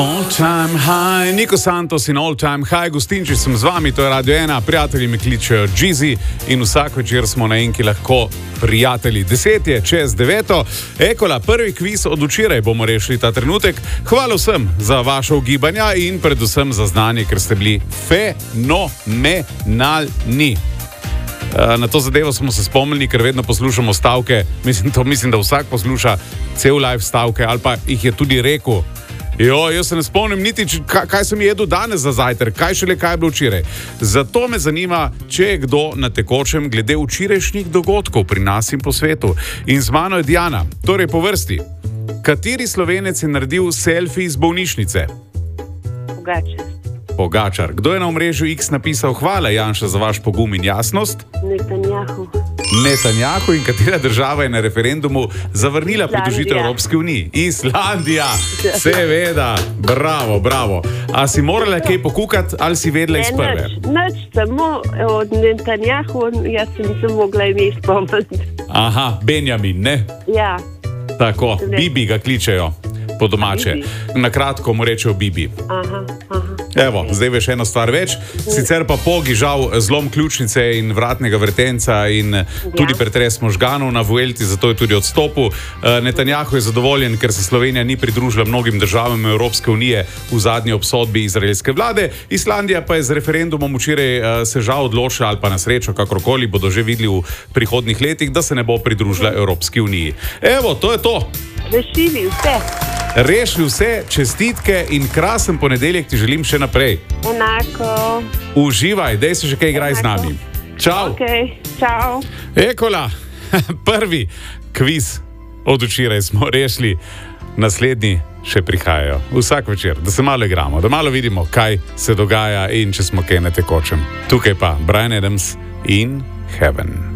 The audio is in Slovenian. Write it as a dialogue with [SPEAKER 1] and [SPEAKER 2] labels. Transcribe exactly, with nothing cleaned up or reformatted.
[SPEAKER 1] All time high, Niko Santos in all time high, gostinči sem z vami, to je Radio ena, prijatelji me kličejo Džizi in vsak večer smo na enki lahko prijatelji. Deset je čez deveto, Ekola, prvi kviz od včeraj bomo rešili ta trenutek. Hvala vsem za vaše ugibanja in predvsem za znanje, ker ste bili fenomenalni. Na to zadevo smo se spomnili, ker vedno poslušamo stavke, mislim, to mislim, da vsak posluša cel live stavke ali pa jih je tudi rekel. Jo, jaz se ne spomnim niti, kaj, kaj sem jedel danes za zajtrk, kaj šele kaj je bilo včeraj. Zato me zanima, če je kdo na tekočem glede včerajšnjih dogodkov pri nas in po svetu. In z mano je Diana, torej po vrsti. Kateri Slovenec je naredil selfie iz bolnišnice?
[SPEAKER 2] Pogačar.
[SPEAKER 1] Pogačar. Kdo je na omrežju X napisal hvala, Janša, za vaš pogum in jasnost?
[SPEAKER 2] Netanjahu.
[SPEAKER 1] Netanjahu. In katera država je na referendumu zavrnila pridružitev Evropski uniji? Islandija. Seveda. Bravo, bravo. A si morala kaj pokukati ali si vedela iz prve?
[SPEAKER 2] Nič, nič, samo od Netanjahu, jaz se nisem mogla ime spomniti.
[SPEAKER 1] Aha, Benjamin, ne?
[SPEAKER 2] Ja.
[SPEAKER 1] Tako, Bibi ga kličejo po domače. Na kratko mu rečejo Bibi.
[SPEAKER 2] Aha, aha.
[SPEAKER 1] Evo, zdaj veš eno stvar več. Sicer pa Pogi žal zlom ključnice in vratnega vretenca in tudi pretres možganov na Vuelti, zato je tudi odstopil. Netanjahu je zadovoljen, ker se Slovenija ni pridružila mnogim državam Evropske unije v zadnji obsodbi izraelske vlade. Islandija pa je z referendumom včeraj se žal odločila, ali pa na srečo, kakorkoli, bodo že videli v prihodnih letih, da se ne bo pridružila Evropski uniji. Evo, to je to.
[SPEAKER 2] Rešili vse.
[SPEAKER 1] Rešili vse, čestitke in krasen ponedeljek ti želim še naprej.
[SPEAKER 2] Enako.
[SPEAKER 1] Uživaj, dej se že kaj igraj z nami. Čau.
[SPEAKER 2] Ok, čau.
[SPEAKER 1] Ekola, prvi kviz od včeraj smo rešili, naslednji še prihajajo. Vsak večer, da se malo igramo, da malo vidimo, kaj se dogaja in če smo kaj na tekočem. Tukaj pa Bryan Adams in Heaven.